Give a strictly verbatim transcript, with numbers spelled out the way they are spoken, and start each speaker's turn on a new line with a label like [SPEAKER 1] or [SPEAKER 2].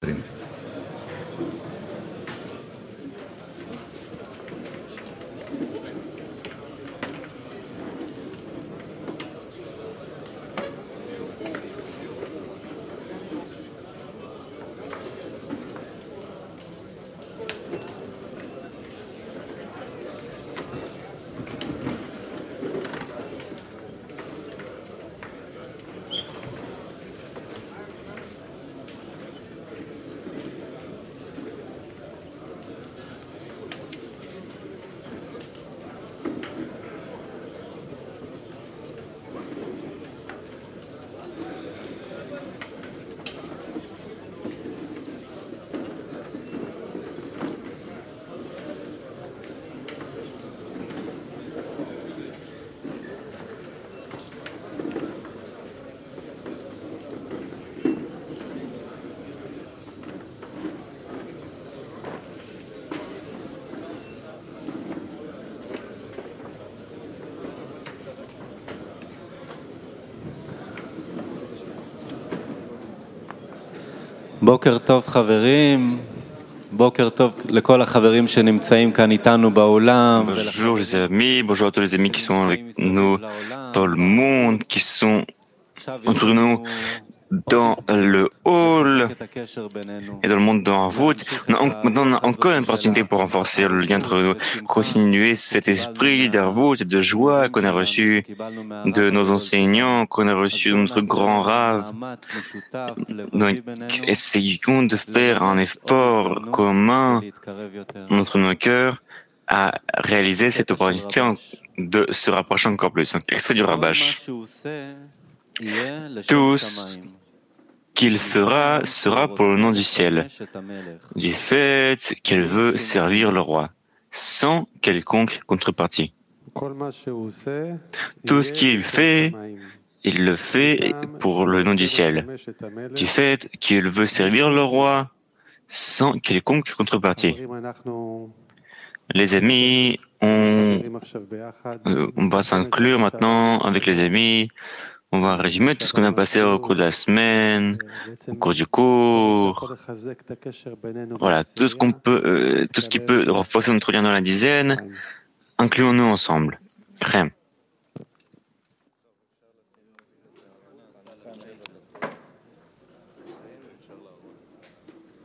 [SPEAKER 1] בוקר טוב חברים, בוקר טוב לכל החברים שנמצאים כאן איתנו בעולם.
[SPEAKER 2] Bonjour les amis, bonjour à tous les amis qui sont avec nous dans le monde, qui sont autour de nous dans le hall et dans le monde dans vous. Maintenant, on a encore une opportunité pour renforcer le lien entre nous, continuer cet esprit d'Arvout et de joie qu'on a reçu de nos enseignants, qu'on a reçu de notre grand Rav. Donc, essayons de faire un effort commun entre nos cœurs à réaliser cette opportunité de se rapprocher encore plus. Donc, extrait du Rabash. Tout ce qu'il fera sera pour le nom du ciel, du fait qu'il veut servir le roi, sans quelconque contrepartie. Tout ce qu'il fait, il le fait pour le nom du ciel, du fait qu'il veut servir le roi, sans quelconque contrepartie. Les amis, on, on va s'inclure maintenant avec les amis. On va résumer tout ce qu'on a passé au cours de la semaine, au cours du cours. Voilà, tout ce qu'on peut, euh, tout ce qui peut renforcer notre lien dans la dizaine, incluons-nous ensemble. Rien.